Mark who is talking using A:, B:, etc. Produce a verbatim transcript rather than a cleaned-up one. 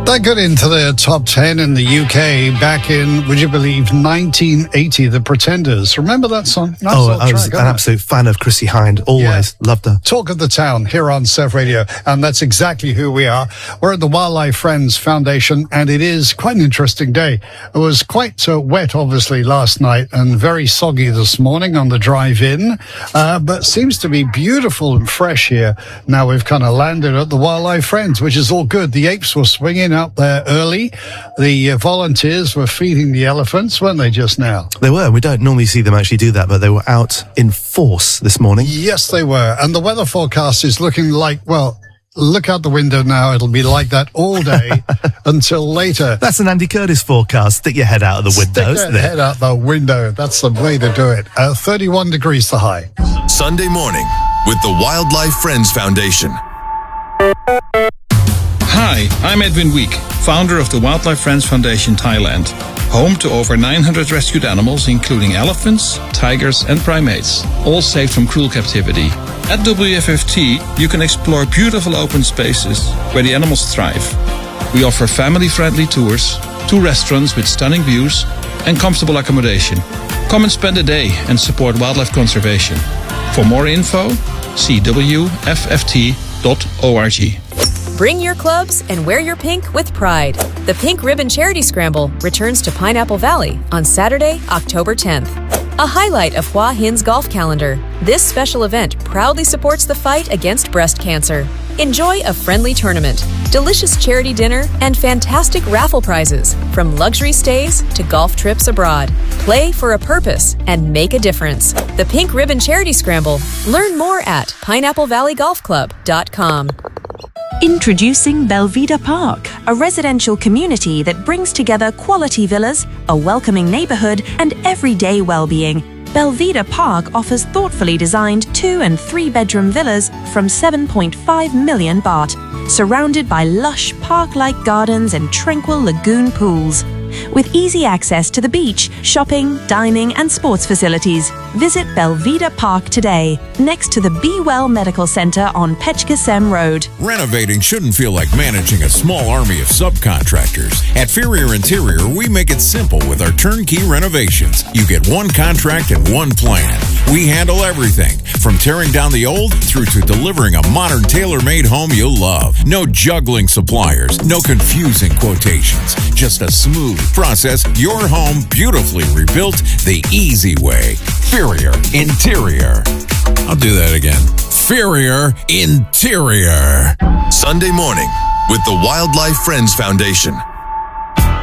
A: That got into the top ten in the U K back in, would you believe, nineteen eighty, The Pretenders. Remember that song? Nice
B: oh, I was
A: track,
B: an absolute fan of Chrissie Hynde, always. Yeah. Loved her.
A: Talk of the town here on Surf Radio, and that's exactly who we are. We're at the Wildlife Friends Foundation, and it is quite an interesting day. It was quite uh, wet, obviously, last night, and very soggy this morning on the drive-in, uh, but seems to be beautiful and fresh here. Now we've kind of landed at the Wildlife Friends, which is all good. The apes were swinging out there early. The uh, volunteers were feeding the elephants, weren't they, just now?
B: They were. We don't normally see them actually do that, but they were out in force this morning.
A: Yes, they were. And the weather forecast is looking like, well, look out the window now. It'll be like that all day until later.
B: That's an Andy Curtis forecast. Stick your head out of the window.
A: Stick your head out the window. That's the way to do it. Uh, thirty-one degrees the high.
C: Sunday morning with the Wildlife Friends Foundation.
D: Hi, I'm Edwin Week, founder of the Wildlife Friends Foundation Thailand, home to over nine hundred rescued animals, including elephants, tigers, and primates, all saved from cruel captivity. At W F F T, you can explore beautiful open spaces where the animals thrive. We offer family-friendly tours, two restaurants with stunning views, and comfortable accommodation. Come and spend a day and support wildlife conservation. For more info, see W F F T dot org.
E: Bring your clubs and wear your pink with pride. The Pink Ribbon Charity Scramble returns to Pineapple Valley on Saturday, October tenth. A highlight of Hua Hin's golf calendar, this special event proudly supports the fight against breast cancer. Enjoy a friendly tournament, delicious charity dinner, and fantastic raffle prizes, from luxury stays to golf trips abroad. Play for a purpose and make a difference. The Pink Ribbon Charity Scramble. Learn more at pineapple valley golf club dot com.
F: Introducing Belvedere Park, a residential community that brings together quality villas, a welcoming neighborhood, and everyday well-being. Belvedere Park offers thoughtfully designed two- and three-bedroom villas from seven point five million baht, surrounded by lush park-like gardens and tranquil lagoon pools. With easy access to the beach, shopping, dining, and sports facilities, visit Belvedere Park today, next to the Be Well Medical Center on Pechkasem Road.
G: Renovating shouldn't feel like managing a small army of subcontractors. At Ferrier Interior, we make it simple with our turnkey renovations. You get one contract and one plan. We handle everything, from tearing down the old through to delivering a modern tailor-made home you'll love. No juggling suppliers, no confusing quotations, just a smooth process, your home beautifully rebuilt the easy way. Ferrier Interior. I'll do that again. Ferrier Interior.
C: Sunday morning with the Wildlife Friends Foundation.